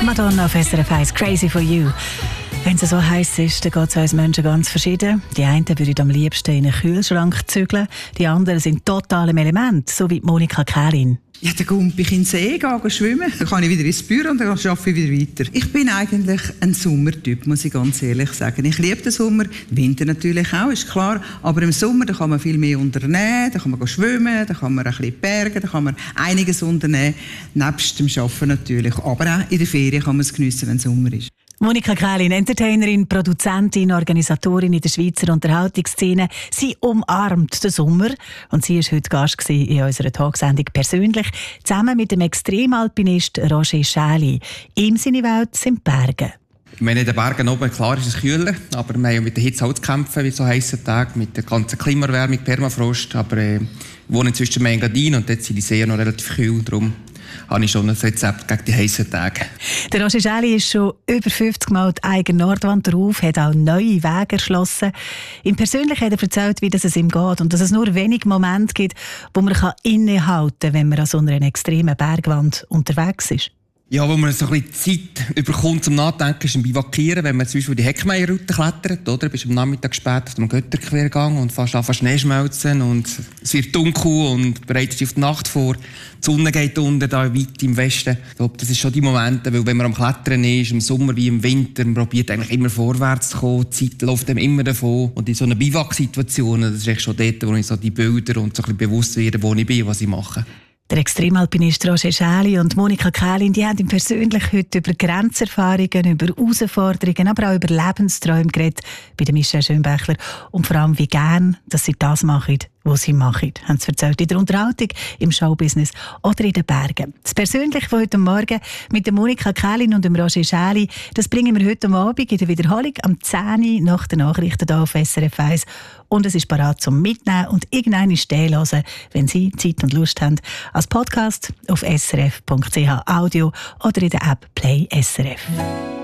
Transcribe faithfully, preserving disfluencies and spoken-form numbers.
Madonna auf S R F eins, Crazy for You. Wenn es so heiß ist, dann geht es uns Menschen ganz verschieden. Die einen würden am liebsten in einen Kühlschrank zügeln, die anderen sind total im Element, so wie Monika Kählin. Ja, dann gehe ich in den See, gehe schwimmen, dann kann ich wieder ins Büro und dann arbeite ich wieder weiter. Ich bin eigentlich ein Sommertyp, muss ich ganz ehrlich sagen. Ich liebe den Sommer, Winter natürlich auch, ist klar. Aber im Sommer da kann man viel mehr unternehmen, da kann man schwimmen, da kann man ein bisschen bergen, da kann man einiges unternehmen, nebst dem Arbeiten natürlich. Aber auch in der Ferien kann man es geniessen, wenn es Sommer ist. Monika Kählin, Entertainerin, Produzentin, Organisatorin in der Schweizer Unterhaltungsszene. Sie umarmt den Sommer und sie war heute Gast in unserer Talksendung «Persönlich» zusammen mit dem Extremalpinist Roger Schäli. Ihm seine Welt sind Berge. Ich meine, in den Bergen oben, klar ist es kühler, aber wir haben mit der Hitze auch zu kämpfen, wie so heissen Tag, mit der ganzen Klimaerwärmung, Permafrost. Aber äh, ich wohne inzwischen in Engadin und dort sind die Seen noch relativ kühl, darum habe ich schon ein Rezept gegen die heissen Tage. Der Roger Schäli ist schon über fünfzig Mal die eigene Nordwand drauf, hat auch neue Wege erschlossen. Ihm persönlich hat er erzählt, wie das es ihm geht und dass es nur wenige Momente gibt, wo man innehalten kann, wenn man an so einer extremen Bergwand unterwegs ist. Ja, wo man so ein bisschen Zeit überkommt zum Nachdenken, ist im Bivakieren, wenn man zum Beispiel die Heckmeierroute klettert, oder? Bist am Nachmittag spät auf dem Götterquergang und fast anfangen Schnee schmelzen und es wird dunkel und bereitet sich auf die Nacht vor. Die Sonne geht unter, da weit im Westen. Ich glaube, das ist schon die Momente, weil wenn man am Klettern ist, im Sommer wie im Winter, man probiert eigentlich immer vorwärts zu kommen, die Zeit läuft einem immer davon. Und in so einer Biwak-Situation, das ist echt schon dort, wo ich so die Bilder und so ein bisschen bewusst werde, wo ich bin und was ich mache. Der Extremalpinist Roger Schäli und Monika Kählin, die haben persönlich heute über Grenzerfahrungen, über Herausforderungen, aber auch über Lebensträume geredet bei der Michelle Schönbächler und vor allem, wie gern, dass sie das machen, was sie machen, haben sie erzählt in der Unterhaltung, im Showbusiness oder in den Bergen. Das Persönliche von heute Morgen mit der Monika Kählin und dem Roger Schäli, das bringen wir heute Abend in der Wiederholung am zehn Uhr nach den Nachrichten hier auf S R F eins. Und es ist bereit zum Mitnehmen und irgendeine Stelle hören, wenn Sie Zeit und Lust haben, als Podcast auf s r f punkt c h Audio oder in der App Play S R F.